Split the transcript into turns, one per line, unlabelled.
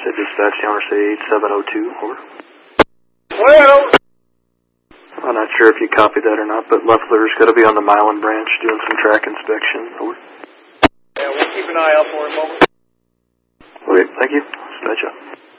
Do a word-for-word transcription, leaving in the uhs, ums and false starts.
Said dispatch the owner say eight seven oh two, over.
Well,
I'm not sure if you copied that or not, but Leffler's got to be on the Milan branch doing some track inspection, over.
Yeah, we'll keep an eye out for him, over.
Okay, thank you. Dispatch up.